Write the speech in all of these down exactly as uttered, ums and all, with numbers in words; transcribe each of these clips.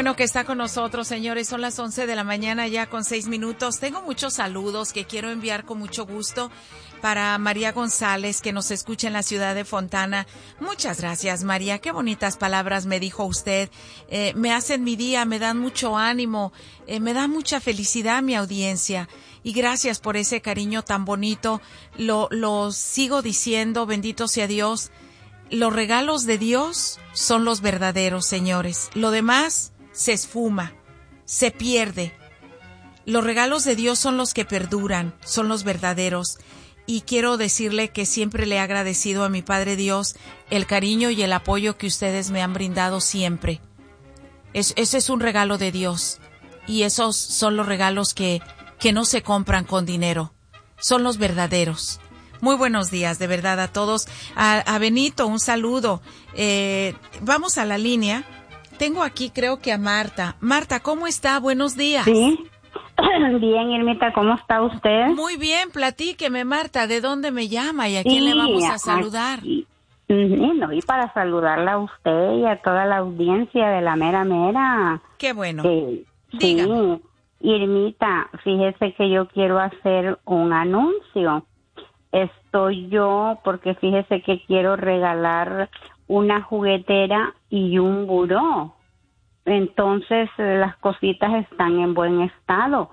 bueno que está con nosotros, señores. Son las once de la mañana ya con seis minutos. Tengo muchos saludos que quiero enviar con mucho gusto para María González, que nos escucha en la ciudad de Fontana. Muchas gracias, María. Qué bonitas palabras me dijo usted. Eh, me hacen mi día, me dan mucho ánimo, eh, me da mucha felicidad mi audiencia. Y gracias por ese cariño tan bonito. Lo, lo sigo diciendo, bendito sea Dios. Los regalos de Dios son los verdaderos, señores. Lo demás se esfuma, se pierde. Los regalos de Dios son los que perduran, son los verdaderos. Y quiero decirle que siempre le he agradecido a mi Padre Dios el cariño y el apoyo que ustedes me han brindado siempre. Es, ese es un regalo de Dios. Y esos son los regalos que, que no se compran con dinero. Son los verdaderos. Muy buenos días, de verdad, a todos. A, a Benito, un saludo. Eh, vamos a la línea. Tengo aquí, creo que a Marta. Marta, ¿cómo está? Buenos días. Sí. Bien, Irmita, ¿cómo está usted? Muy bien, platíqueme, Marta, ¿de dónde me llama y a quién sí, le vamos a saludar? Aquí. No, y para saludarla a usted y a toda la audiencia de la mera mera. Qué bueno. Sí, dígame. Sí. Irmita, fíjese que yo quiero hacer un anuncio. Estoy yo, porque fíjese que quiero regalar una juguetera y un buró. Entonces, las cositas están en buen estado.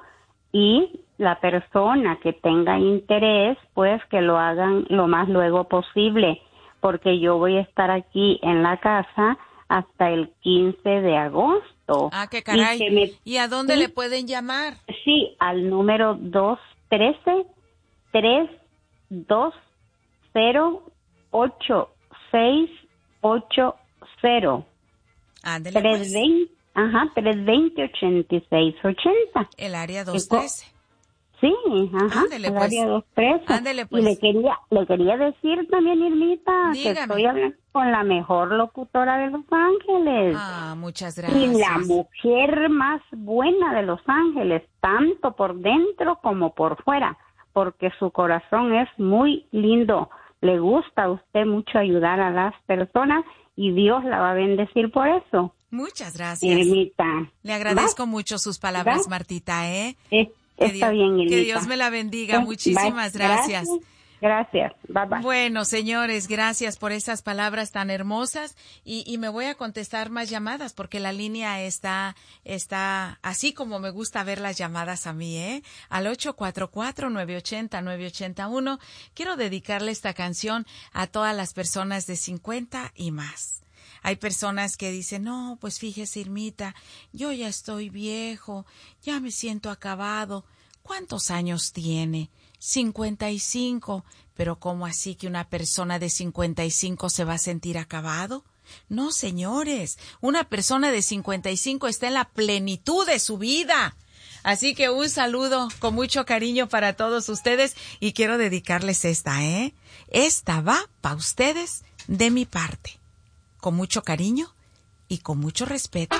Y la persona que tenga interés, pues que lo hagan lo más luego posible, porque yo voy a estar aquí en la casa hasta el quince de agosto. Ah, qué caray. ¿Y, me... ¿Y a dónde sí, le pueden llamar? Sí, al número dos uno tres, tres dos cero ocho seis ocho cero. Ándele tres pues. veinte, ajá, tres veinte ochenta y seis ochenta. El área dos trece. Sí, ajá. Ándele el pues. área dos trece. Ándele pues. Y le quería, le quería decir también, Irmita, dígame, que estoy hablando con la mejor locutora de Los Ángeles. Ah, muchas gracias. Y la mujer más buena de Los Ángeles, tanto por dentro como por fuera, porque su corazón es muy lindo. Le gusta a usted mucho ayudar a las personas y Dios la va a bendecir por eso. Muchas gracias. Irmita. Le agradezco ¿Va? mucho sus palabras, ¿Va? Martita, ¿eh? Es, está Dios, bien, Irmita. Que Dios me la bendiga. Muchísimas Bye. gracias. Gracias. Gracias. Bye, bye. Bueno, señores, gracias por esas palabras tan hermosas y, y me voy a contestar más llamadas porque la línea está, está así como me gusta ver las llamadas a mí, ¿eh? Al ocho cuatro cuatro, nueve ocho cero, nueve ocho uno. Quiero dedicarle esta canción a todas las personas de cincuenta y más. Hay personas que dicen, no, pues fíjese, Irmita, yo ya estoy viejo, ya me siento acabado. ¿Cuántos años tiene? cincuenta y cinco. ¿Pero cómo así que una persona de cincuenta y cinco se va a sentir acabado? No, señores, una persona de cincuenta y cinco está en la plenitud de su vida. Así que un saludo con mucho cariño para todos ustedes y quiero dedicarles esta, ¿eh? Esta va para ustedes de mi parte. Con mucho cariño y con mucho respeto.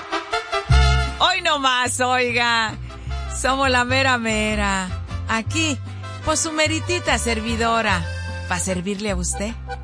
Hoy no más, oiga. Somos la mera mera. Aquí, pues su meritita servidora. Para servirle a usted.